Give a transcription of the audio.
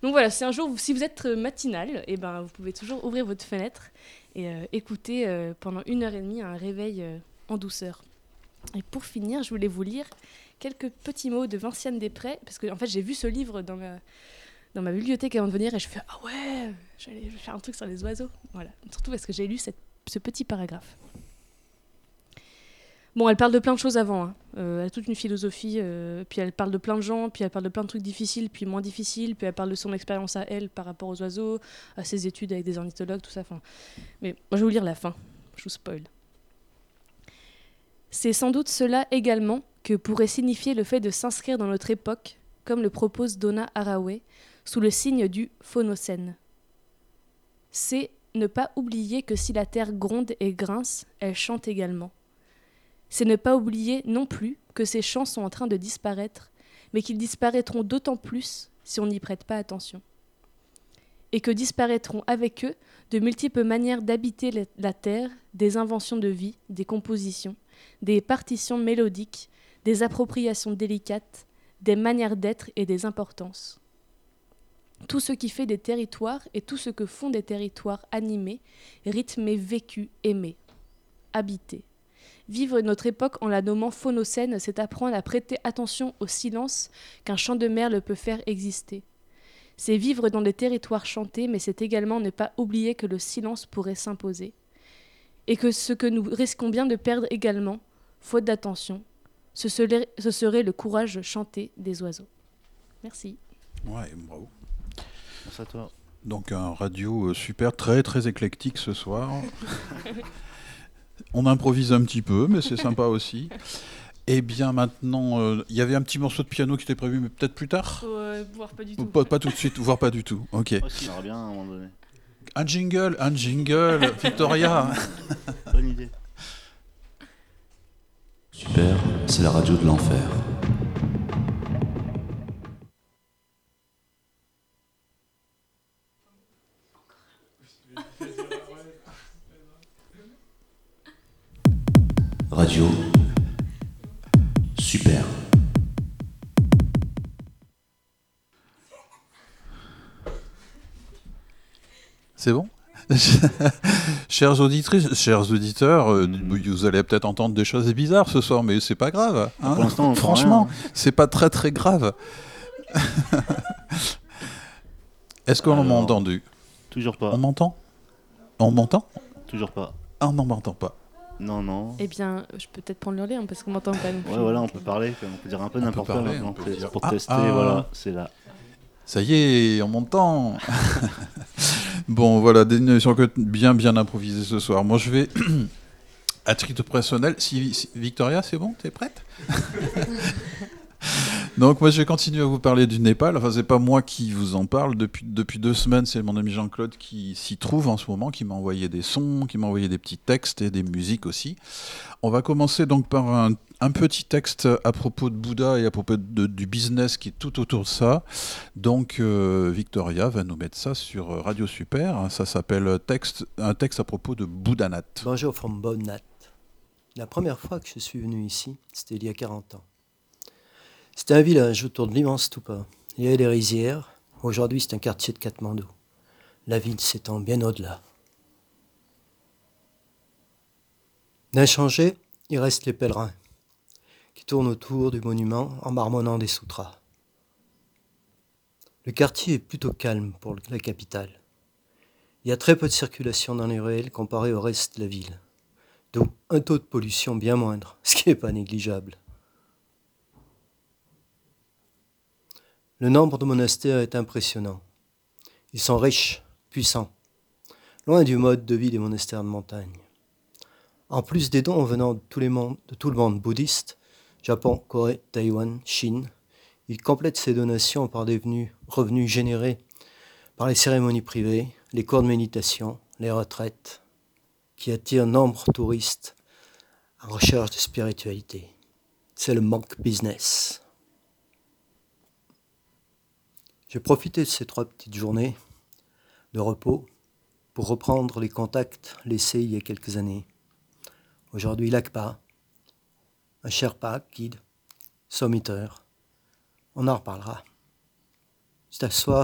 Donc voilà, si un jour, si vous êtes matinal, eh ben, vous pouvez toujours ouvrir votre fenêtre et écouter pendant 1h30 un réveil en douceur. Et pour finir, je voulais vous lire quelques petits mots de Vinciane Després, parce que en fait, j'ai vu ce livre dans ma bibliothèque avant de venir et je fais « Ah ouais, je vais faire un truc sur les oiseaux ». Voilà, surtout parce que j'ai lu ce petit paragraphe. Bon, elle parle de plein de choses avant, hein. Elle a toute une philosophie, puis elle parle de plein de gens, puis elle parle de plein de trucs difficiles, puis moins difficiles, puis elle parle de son expérience à elle par rapport aux oiseaux, à ses études avec des ornithologues, tout ça. Enfin, mais moi, je vais vous lire la fin, je vous spoil. C'est sans doute cela également que pourrait signifier le fait de s'inscrire dans notre époque, comme le propose Donna Haraway, sous le signe du phonocène. C'est ne pas oublier que si la terre gronde et grince, elle chante également. C'est ne pas oublier non plus que ces chants sont en train de disparaître, mais qu'ils disparaîtront d'autant plus si on n'y prête pas attention. Et que disparaîtront avec eux de multiples manières d'habiter la terre, des inventions de vie, des compositions, des partitions mélodiques, des appropriations délicates, des manières d'être et des importances. Tout ce qui fait des territoires et tout ce que font des territoires animés, rythmés, vécus, aimés, habités. Vivre notre époque en la nommant phonocène, c'est apprendre à prêter attention au silence qu'un chant de merle peut faire exister. C'est vivre dans des territoires chantés, mais c'est également ne pas oublier que le silence pourrait s'imposer. Et que ce que nous risquons bien de perdre également, faute d'attention, ce serait le courage chanté des oiseaux. Merci. Ouais, bravo. Merci à toi. Donc un radio super, très très éclectique ce soir. On improvise un petit peu, mais c'est sympa aussi. Eh bien maintenant, il y avait un petit morceau de piano qui était prévu, mais peut-être plus tard. Voire pas du tout. Pas tout de suite, voire pas du tout. Ok. Aussi, on aimerait bien à un moment donné. Un jingle, Victoria. Bonne idée. Super, c'est la radio de l'enfer. Radio Super. C'est bon? Chères auditrices, chers auditeurs, vous allez peut-être entendre des choses bizarres ce soir, mais c'est pas grave. Hein, pour l'instant, on franchement, rien. C'est pas très très grave. Est-ce qu'on m'a entendu? Toujours pas. On m'entend? On m'entend? Toujours pas. Ah, on n'en m'entend pas. Non. Eh bien, je peux peut-être prendre le relais, hein, parce qu'on m'entend pas non plus. Ouais, voilà, on peut parler, on peut dire un peu n'importe quoi maintenant. Pour tester, voilà, c'est là. Ça y est, on m'entend. Bon, voilà, des émissions bien improvisées ce soir. Moi, je vais, à titre personnel, si Victoria, c'est bon? T'es prête? Donc moi je vais continuer à vous parler du Népal. Enfin c'est pas moi qui vous en parle depuis 2 semaines, c'est mon ami Jean-Claude qui s'y trouve en ce moment, qui m'a envoyé des sons, qui m'a envoyé des petits textes et des musiques aussi. On va commencer donc par un petit texte à propos de Bouddha et à propos du business qui est tout autour de ça. Donc Victoria va nous mettre ça sur Radio Super. Ça s'appelle un texte à propos de Bouddhanath. Bonjour from Bodhnath. La première fois que je suis venu ici, c'était il y a 40 ans. C'était un village autour de l'immense Stupa. Il y avait des rizières. Aujourd'hui, c'est un quartier de Katmandou. La ville s'étend bien au-delà. D'inchangé, il reste les pèlerins qui tournent autour du monument en marmonnant des sutras. Le quartier est plutôt calme pour la capitale. Il y a très peu de circulation dans les ruelles comparé au reste de la ville, d'où un taux de pollution bien moindre, ce qui n'est pas négligeable. Le nombre de monastères est impressionnant. Ils sont riches, puissants, loin du mode de vie des monastères de montagne. En plus des dons venant de tout le monde bouddhiste, Japon, Corée, Taïwan, Chine, il complète ses donations par des revenus générés par les cérémonies privées, les cours de méditation, les retraites, qui attirent nombre de touristes en recherche de spiritualité. C'est le monk business. J'ai profité de ces 3 petites journées de repos pour reprendre les contacts laissés il y a quelques années. Aujourd'hui, Lakpa, un Sherpa, guide, sommiteur. On en reparlera. C'est à soir.